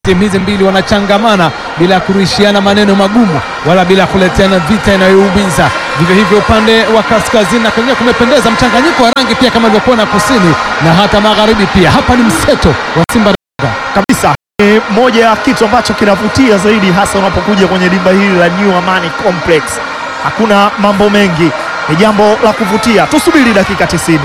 timu hizi mbili wanachangamana bila kurushiana maneno magumu wala bila kuleteana vita inayoumiza. Vivyo hivyo upande wa kaskazini na kwenye kumependeza, mchanganyiko wa rangi pia kama ilivyokuwa na kusini na hata magharibi pia. Hapa ni mseto wa Simba kabisa. Ni moja ya kitu ambacho kinavutia zaidi hasa unapokuja kwenye dimba hili la New Amani Complex. Hakuna mambo mengi, ni jambo la kuvutia. Tusubiri dakika 90.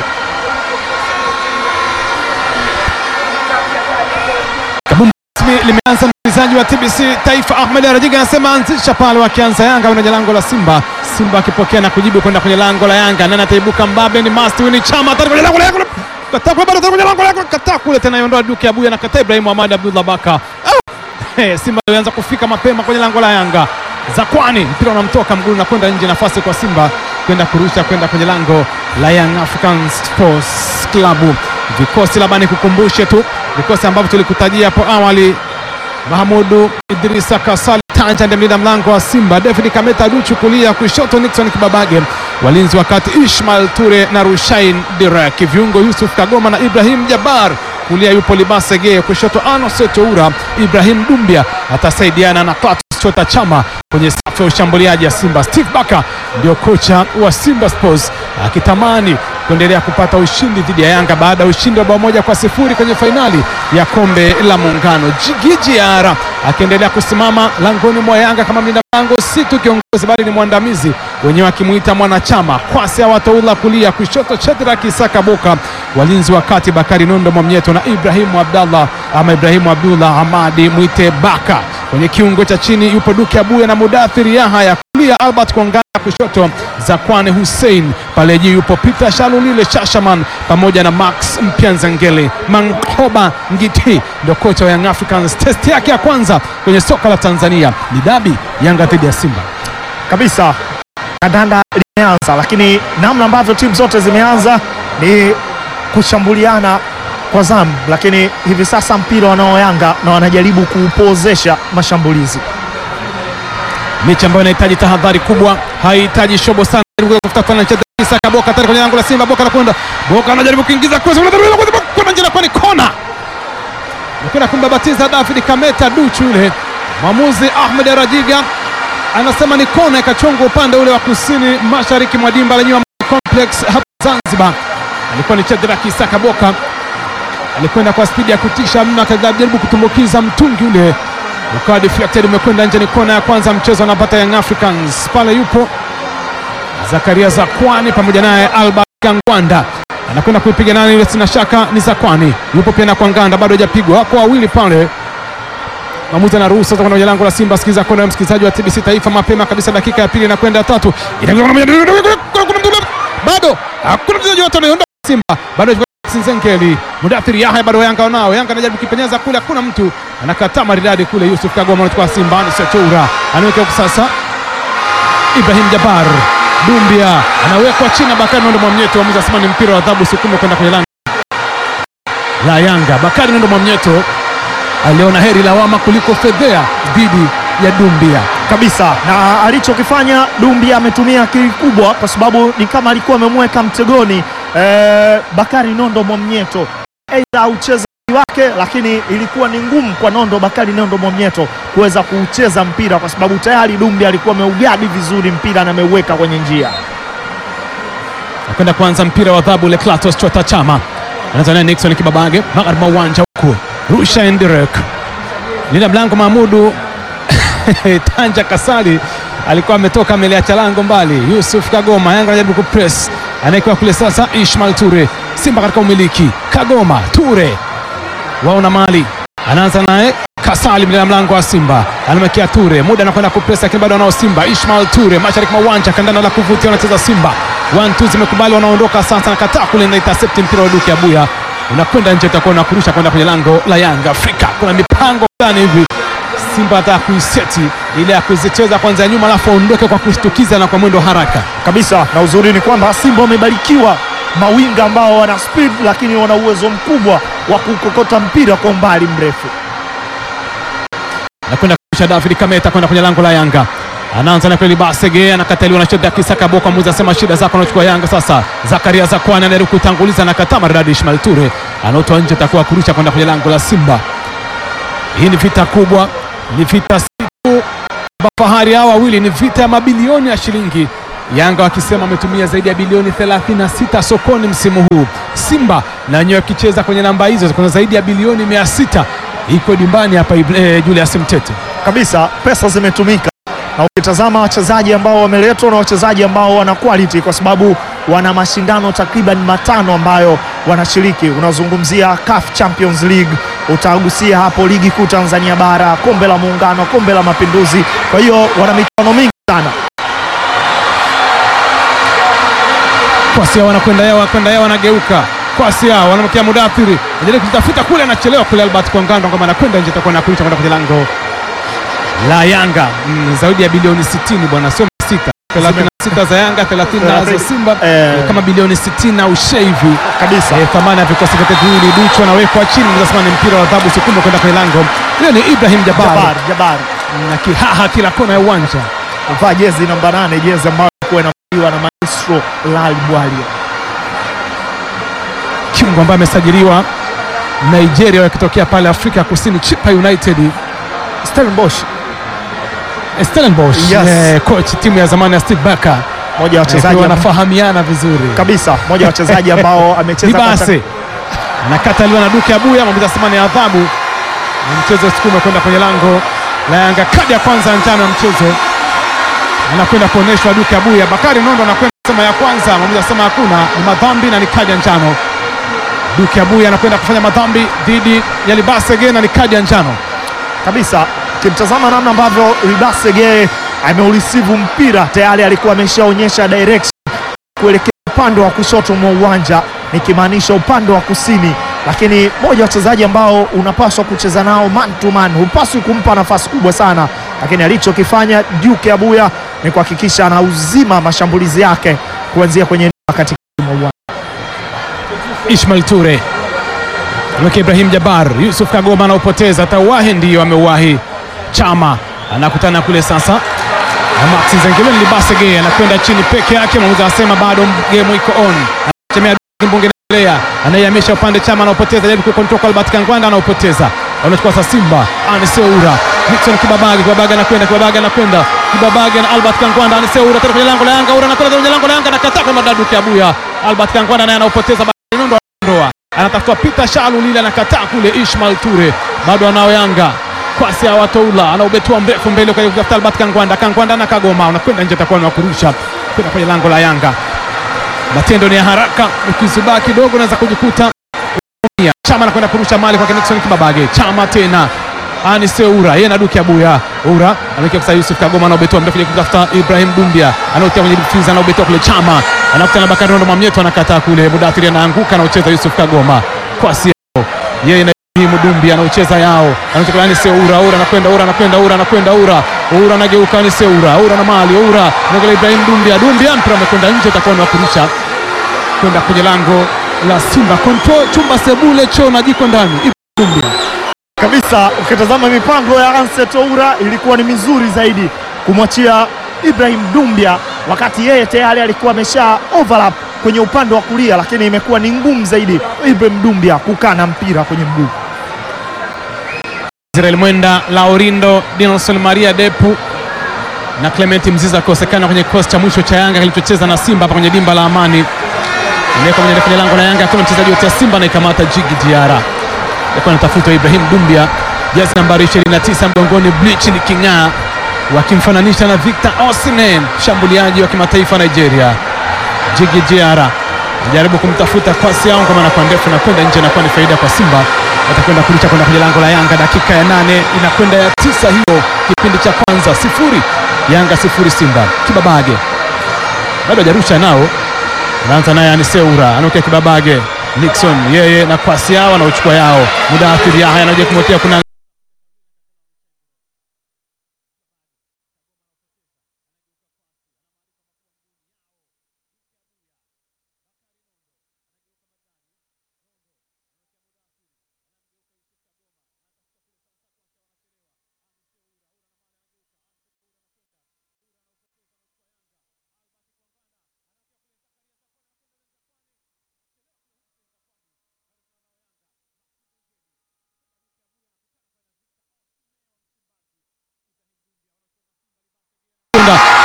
Limeanza mchezaji wa TBC Taifa Ahmed Rajiga anasema anzisha pale, wakianza Yanga kwenye lango la Simba. Simba akipokea na kujibu kwenda kwenye lango la Yanga. Nani ataibuka mbabe? Ni Masti Wini Chama atari kwenye lango la Yanga. Kataa kule, bado kwenye lango la Yanga. Kataa kule tena, yondoa Duke Abuya na kataa Ibrahim Ahmad Abdullah Baka. Simba alianza kufika mapema kwenye lango la Yanga. Zakwani mpira unamtoka mguu na kwenda nje, nafasi kwa Simba kwenda kurusha kwenda kwenye lango la Young African Sports Club. Vikosi labda kukumbushe tu vikosi ambavyo tulikutajia hapo awali. Mahamudu Idrisa Kasali Tanja ndiye mlinda mlango wa Simba, David Kameta Duchu kulia, kushoto Nixon Kibabage, walinzi wakati Ismail Ture na Rushain Direk, viungo Yusuf Kagoma na Ibrahim Jabar, kulia yupo Libasege, kushoto Anos Toura, Ibrahim Dumbia atasaidiana na Klatus Chota Chama kwenye safu ya ushambuliaji ya Simba. Steve Baka ndio kocha wa Simba Sports akitamani kuendelea kupata ushindi dhidi ya Yanga baada ya ushindi wa 1-0 kwenye fainali ya kombe la Muungano. Gigi Ara akiendelea kusimama langoni mwa Yanga kama mlinda mlango, si tu kiongozi bali ni mwandamizi, wenyewe akimuita mwanachama. Kwasi Awatoula kulia, kushoto Shedrack Isaka Boka, walinzi wakati Bakari Nondo Mwamnyeto na Ibrahimu Abdullah Hamadi Mwite Baka. Kwenye kiungo cha chini yupo Duke Abuya na Mudathiri Yahya, kulia Albert Kongana, kushoto Zakwane Hussein, pale juu yupo Peter Shalulile Shashaman pamoja na Max Mpianzangele. Mankoba Ngiti ndio kocha wa Young Africans. Test yake ya kwanza kwenye soka la Tanzania ni dabi Yanga dhidi ya Simba. Kabisa kandanda limeanza, lakini namna ambavyo timu zote zimeanza ni kushambuliana kwa zamu, lakini hivi sasa mpira wanao Yanga na wanajaribu kuupozesha mashambulizi. Mechi ambayo inahitaji tahadhari kubwa, haihitaji shobo sana. Kutafuta na Isaka Boka tayari kwenye lango la Simba. Boka anakwenda, Boka anajaribu kuingiza kwa njia kwa ni kona, lakini kumbabatiza David Kameta Duchu yule. Mwamuzi Ahmed Rajiga anasema ni kona, ikachongwa upande ule wa kusini mashariki mwa dimba la New Amani Complex hapa Zanzibar. Alikuwa ni Shedrack Isaka Boka, alikwenda kwa spidi ya kutisha mno, akajaribu kutumbukiza mtungi ule, ukawa deflected, umekwenda nje. Ni kona ya kwanza mchezo anapata Young Africans. Pale yupo Zakaria Zakwani pamoja naye Albert Kangwanda, anakwenda kuipiga nani ile, sina shaka ni Zakwani, yupo pia na Kwanganda, bado hajapigwa, wako wawili pale. Maamuzi na ruhusa kwa kwenye lango la Simba. Sikiza kona ya msikilizaji wa TBC Taifa mapema kabisa, dakika ya pili na kwenda ya tatu. Bado hakuna mchezaji wote anayeondoka Simba, bado Sinzenkeli Mudathiri Yahya, bado Yanga wanao. Yanga anajaribu kupenyeza kule, hakuna mtu, anakataa maridadi kule. Yusuf Kagoma anachukua Simba, ni Setoura anaweka huko sasa. Ibrahim Jabar Dumbia anawekwa chini, Bakari Nondo Mwamnyeto, mwamuzi asema ni mpira wa adhabu, sukume kwenda kwenye lango la Yanga. Bakari Nondo Mwamnyeto aliona heri lawama kuliko fedhea dhidi ya Dumbia kabisa, na alichokifanya Dumbia ametumia akili kubwa, kwa sababu ni kama alikuwa amemweka mtegoni Bakari Nondo Mwamnyeto, aidha ucheza wake, lakini ilikuwa ni ngumu kwa Bakari Nondo Mwamnyeto kuweza kucheza mpira, kwa sababu tayari Dumbia alikuwa ameugadi vizuri mpira na ameuweka kwenye njia. Nakwenda kuanza mpira wa adhabu ile. Klatus Chota Chama anaanza na Nixon Kibabage, magharibi uwanja huko. Rushain Direk, linda mlango Mahmudu Tanja Kasali alikuwa ametoka, ameliacha lango mbali. Yusuf Kagoma, Yanga anajaribu kupress, anaikuwa kule sasa. Ismail Ture, Simba katika umiliki. Kagoma, Ture waona mali, anaanza naye Kasali, mlinda mlango wa Simba anamwekea Ture, muda anakwenda kupress, lakini bado wanao Simba. Ismail Ture mashariki mwa uwanja, kandana la kuvutia wanacheza Simba. 1-2 zimekubali, wanaondoka sasa, nakataa kule na intercept mpira wa Duke Abuya unakwenda nje, utakuwa na kurusha kwenda kwenye lango la Yanga Afrika. Kuna mipango fulani hivi Simba ataka kuiseti ile ya kuzicheza kwanza nyuma, alafu aondoke kwa kushtukiza na kwa mwendo haraka kabisa. Na uzuri ni kwamba Simba wamebarikiwa mawinga ambao wana speed, lakini wana uwezo mkubwa wa kukokota mpira kwa umbali mrefu. Anakwenda kurusha David Kameta kwenda kwenye lango la Yanga, anaanza na kweli Basege, anakataliwa na Shedrack Isaka Boka, mmoja asema shida zako, anachukua Yanga sasa. Zakaria Zakwani anajaribu kutanguliza na katama Radadi. Ismail Ture anaotoa nje, atakuwa kurusha kwenda kwenye lango la Simba. Hii ni vita kubwa, ni vita siku mafahari hawa wawili, ni vita ya mabilioni ya shilingi. Yanga wakisema wametumia zaidi ya bilioni 36 sokoni msimu huu. Simba na wenyewe wakicheza kwenye namba hizo, kuna zaidi ya bilioni 600 iko dimbani hapa. Julius Mtete, kabisa pesa zimetumika, na ukitazama wachezaji ambao wameletwa na wachezaji ambao wana quality, kwa sababu wana mashindano takriban 5 ambayo wanashiriki. Unazungumzia CAF Champions League, utagusia hapo ligi kuu Tanzania bara, kombe la muungano, kombe la mapinduzi. Kwa hiyo wana michuano mingi sana. Kwasi yao wanakwenda yao wanageuka. Kwasi yao wanamkia Mudathiri, anajaribu kutafuta kule, anachelewa kule. Albert Kwangando kama anakwenda nje, atakuwa anakuita kwenda kwenye lango la Yanga. Zaidi ya bilioni 60 bwana, sio 6, 36 za Yanga, 30 za Simba, kama bilioni 60 au sheivi kabisa. Thamani ya vikosi vyote viwili. Duchu anawekwa chini, mnasema ni mpira wa adhabu, sukumo kwenda kwenye lango. Leo ni Ibrahim Jabbar na kihaha kila kona ya uwanja, mvaa jezi namba 8, jezi ambayo ilikuwa inavaliwa na maestro Lal Bwalia, kiungo ambaye amesajiliwa Nigeria wakitokea pale Afrika Kusini, Chipa United. Stellenbosch, yes. Coach timu ya zamani ya Steve Barker, moja wa wachezaji wanafahamiana vizuri kabisa, moja wa wachezaji ambao amecheza basi nakataliwa na Duke Abuya, mambo ya ni adhabu na mchezo sukume kwenda kwenye lango la Yanga. Kadi ya kwanza njano ya mchezo anakwenda kuoneshwa Duke Abuya. Bakari Nondo anakwenda kusema ya kwanza, mambo ya hakuna, ni madhambi na ni kadi ya njano. Duke Abuya anakwenda kufanya madhambi dhidi ya Libasege na ni kadi ya njano kabisa. Kimtazama namna ambavyo Libasege ameulisivu mpira, tayari alikuwa ameshaonyesha direction kuelekea upande wa kushoto mwa uwanja, nikimaanisha upande wa kusini, lakini moja wa wachezaji ambao unapaswa kucheza nao man to man, hupaswi kumpa nafasi kubwa sana, lakini alichokifanya Duke Abuya ni kuhakikisha anauzima mashambulizi yake kuanzia kwenye katika uwanja. Ismail Ture weke Ibrahim Jabbar, Yusuf Kagoma anaupoteza, Tawahi ndiyo ameuwahi. Chama anakutana kule sasa na Maxi Zengeleni. Libasege anakwenda chini peke yake, mwamuzi anasema bado game iko on. Anachemea Kimbunge Nelea, anayamisha upande. Chama anaupoteza, jaribu kucontrol kwa Albert Kangwanda, anaupoteza. Wanachukua sasa Simba, Aniseura, Nixon Kibabage anakwenda Kibabage na Albert Kangwanda. Aniseura tena kwenye lango la Yanga, anakwenda kwenye lango la Yanga na kataka madadu Kiabuya. Albert Kangwanda naye anaupoteza, Nondo ndoa anatafuta Peter Shalu lile, anakataa kule. Ismail Ture bado anao Yanga, Kwasi Awatoula anaubetua mrefu mbele kwa kutafuta Albert Kangwanda na Kagoma unakwenda nje, atakuwa ni kurusha kwenda kwenye lango la Yanga. Matendo ni ya haraka, ukizubaa kidogo unaweza kujikuta. Chama anakwenda kurusha mali kwa Nixon Kibabage. Chama tena Aniseura, yeye na Duke Abuya. Ura anaweka kwa Yusuf Kagoma, anaubetua mrefu ile kutafuta Ibrahim Dumbia, anaotea kwenye midfield, anaubetua kule. Chama anakutana na Bakari Nondo Mwamnyeto, anakataa kule. Mudathiri anaanguka, anaucheza Yusuf Kagoma. Kwasi yeye na Dumbia anaucheza yao, anatoka Aniseura. Ura anageuka Aniseura, na mali na Ibrahim Dumbia mpira umekwenda nje, atakuwa ni kurusha kwenda kwenye lango la Simba. Control chumba sebule choo na jiko ndani. Dumbia kabisa. Ukitazama mipango ya Anset Oura ilikuwa ni mizuri zaidi kumwachia Ibrahim Dumbia, wakati yeye tayari alikuwa amesha overlap kwenye upande wa kulia, lakini imekuwa ni ngumu zaidi Ibrahim Dumbia kukaa na mpira kwenye mguu. Israel Mwenda, Laurindo, Dinelson Maria Depu na Clement Mziza kukosekana kwenye kikosi cha mwisho cha Yanga kilichocheza na Simba hapa kwenye dimba la Amani. Imeweka kwenye lango la Yanga, kuna mchezaji wa Simba na ikamata Jigi Diara. Alikuwa anatafuta Ibrahim Dumbia, jezi nambari 29 mgongoni, bleach ni king'aa, wakimfananisha na Victor Osimhen, shambuliaji wa kimataifa Nigeria. Jigi Diara anajaribu kumtafuta Kwasi yao kama anakuwa ndefu na kwenda nje, na kwa ni faida kwa Simba. Watakwenda kurusha kwenda kwenye lango la Yanga. Dakika ya 8 inakwenda ya 9 hiyo, kipindi cha kwanza 0 Yanga 0 Simba. Kibabage bado hajarusha nao, anaanza naye Aniseura, anaokia Kibabage. Nixon yeye na Kwasi yao anauchukua yao. Mudathiri haya anaje kumwotea, kuna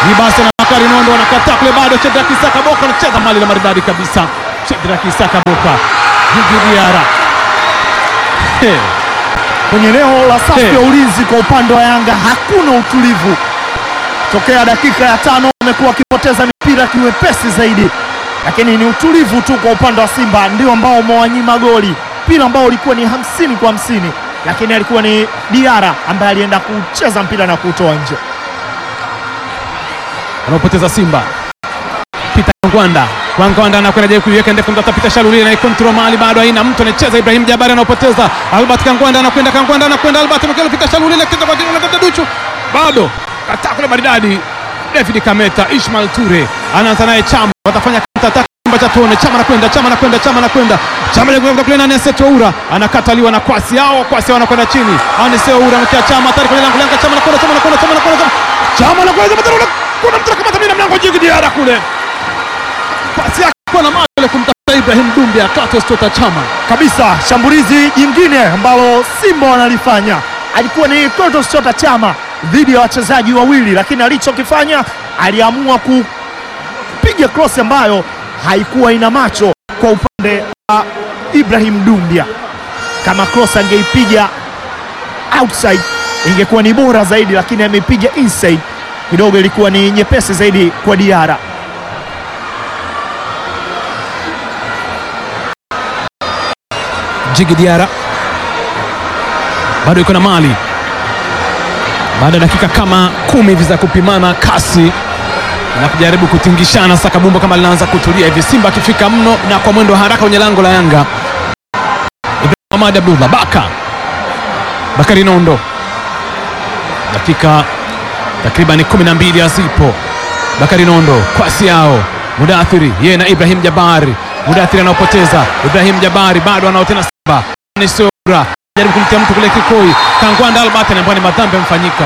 Libase na Bakari Nondo wanakataa kule, bado Shedrack Isaka Boka anacheza mali la maridadi kabisa. Shedrack Isaka Boka, Djigui Diarra kwenye eneo la safu ya ulinzi kwa upande wa Yanga hakuna utulivu. Tokea dakika ya 5 wamekuwa wakipoteza mipira kiwepesi zaidi, lakini ni utulivu tu kwa upande wa Simba ndio ambao umewanyima goli. Mpira ambao ulikuwa ni 50-50, lakini alikuwa ni Diarra ambaye alienda kucheza mpira na kutoa nje. Anapoteza Simba. Peter Kangwanda anakwenda kuiweka ndefu, ndio atapita Shalulile na ikontrol mali, bado haina mtu, anacheza Ibrahim Jabari, anapoteza Albert Kangwanda, anakwenda Albert amepita Shalulile kitu kwa jina la Duchu, bado kataa kule maridadi. David Kameta, Ismail Ture anaanza naye Chama, watafanya counter attack. Cha tuone Chama anakwenda kule, nani Aseto Oura anakataliwa na Kwasi hao wanakwenda chini. Aseto Oura mkia Chama hatari kwenye lango Chama anakwenda kuna mtu kama mimi na mlango Djigui Diarra kule. Kwasi kwa na macho kumtafuta Ibrahim Dumbia Klatos Tota Chama kabisa. Shambulizi jingine ambalo Simba wanalifanya alikuwa ni Klatos Tota Chama dhidi ya wachezaji wawili, lakini alichokifanya aliamua kupiga cross ambayo haikuwa ina macho kwa upande wa Ibrahim Dumbia. Kama cross angeipiga outside ingekuwa ni bora zaidi, lakini ameipiga inside, kidogo ilikuwa ni nyepesi zaidi kwa Diarra. Djigui Diarra bado yuko na mali, baada ya dakika kama 10 hivi za kupimana kasi na kujaribu kutingishana. Sakabumbo kama linaanza kutulia hivi, Simba akifika mno na kwa mwendo haraka kwenye lango la Yanga. Ibrahim Ahmad Abdullah Bakari Nondo, dakika takriban 12 asipo. Bakari Nondo Kwasi yao Mudathiri, yeye na Ibrahim Jabari. Mudathiri anaopoteza, Ibrahim Jabari bado anaotena Simba. Ni Sura jaribu kumtia mtu kule Kikoi. Kangwanda Albert ambaye ni madhambi amfanyika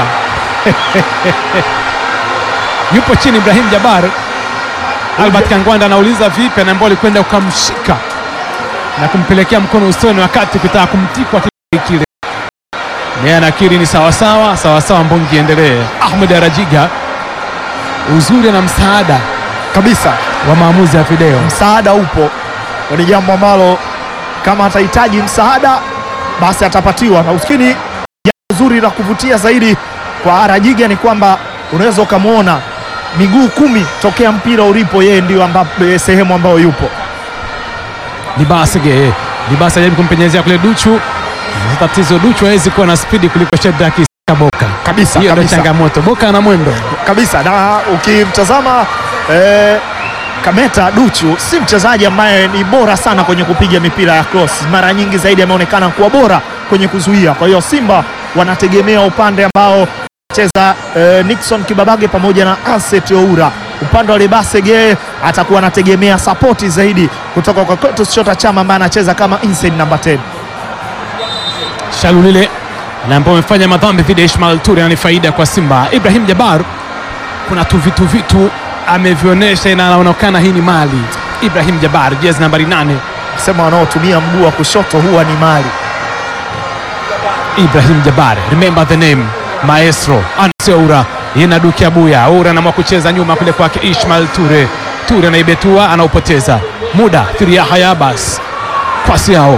yupo chini Ibrahim Jabari. Albert Kangwanda anauliza vipi, anaambia alikwenda ukamshika na kumpelekea mkono usoni wakati ukitaka kumtikwa kile. Naye anakiri ni sawa Mbongi endelee. Ahmed Arajiga, uzuri na msaada kabisa wa maamuzi ya video. Msaada upo, ni jambo ambalo kama atahitaji msaada basi atapatiwa. Na usikini jambo zuri la kuvutia zaidi kwa Arajiga ni kwamba unaweza ukamwona miguu 10 tokea mpira ulipo, yeye ndio sehemu ambayo yupo. Libase jaribu kumpenyezea kule Duchu. Tatizo Duchu hawezi kuwa na spidi kuliko Shedrack Isaka Boka. Kabisa. Hiyo ndio changamoto. Boka ana mwendo kabisa, na ukimtazama Kameta Duchu si mchezaji ambaye ni bora sana kwenye kupiga mipira ya cross. Mara nyingi zaidi ameonekana kuwa bora kwenye kuzuia. Kwa hiyo Simba wanategemea upande ambao cheza Nixon Kibabage pamoja na Aseto Oura. Upande wa Libase atakuwa anategemea support zaidi kutoka kwa Klatos Tota Chama ambaye anacheza kama inside number 10. Shalulile na ambao amefanya madhambi dhidi ya Ismail Ture na ni faida kwa Simba. Ibrahim Jabbar kuna tu vitu amevionyesha na anaonekana hii ni mali. Ibrahim Jabbar jezi nambari 8, sema wanaotumia mguu wa kushoto huwa ni mali. Ibrahim Jabbar, remember the name, maestro. Aseto Oura yena Duki Abuya. Oura anaamua kucheza nyuma kule kwake Ismail Ture anaibetua, anaupoteza muda. Thiria Hayabas Kwasi yao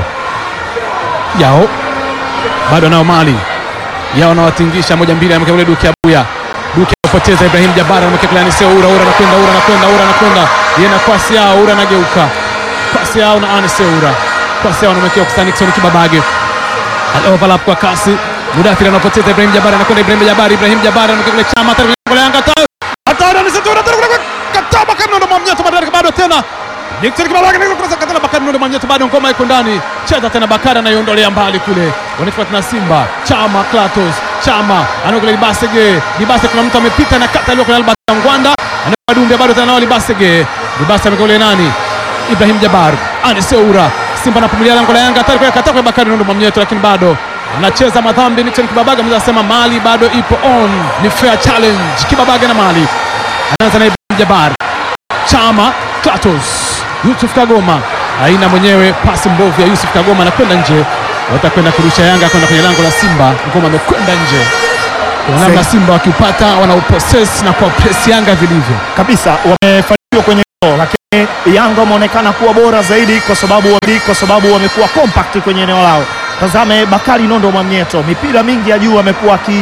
bado nao mali yao anawatingisha 1-2 amekule Duki Abuya. Duki anapoteza, Ibrahim Jabbar anamwekea kule Aseto Oura. Oura anakwenda yena Kwasi yao. Oura anageuka Kwasi yao na Aseto Oura. Kwasi yao anamwekea kwa Nixon Kibabage. Overlap kwa kasi. Mudathiri anapoteza, Ibrahim Jabbar anakwenda. Ibrahim Jabbar anamwekea kule Chama hatari kule Yanga hatari Aseto Oura kataba Bakari Nondo Mwamnyeto bado tena Nixon Kibabage katana Bakari Nondo Mwamnyeto bado ngoma iko ndani. Cheza tena Bakari anaiondolea mbali kule. Wanafuata na Simba. Chama Klatos Chama anakule Libase kuna mtu amepita na kata aliyo kwa Albert Kangwanda. Anadumbia bado tena Libase amekule nani? Ibrahim Jabbar. Aseto Oura. Simba anapumilia lango la Yanga hatari kwa kata kwa Bakari Nondo Mwamnyeto, lakini bado anacheza madhambi. Nixon Kibabage anasema mali bado ipo on, ni fair challenge. Kibabage na mali anaanza na Ibrahim Jabbar. Chama Klatos Yusuf Kagoma aina mwenyewe, pasi mbovu ya Yusuf Kagoma anakwenda nje. Watakwenda kurusha Yanga kwenda kwenye lango la Simba. Ngoma amekwenda nje. namna Simba wakiupata wanaupossess na kwa press Yanga vilivyo kabisa, wamefanikiwa kwenye eneo, lakini Yanga wameonekana kuwa bora zaidi kwa sababu wamekuwa compact kwenye eneo lao. Tazame Bakari Nondo Mwamnyeto, mipira mingi ya juu amekuwa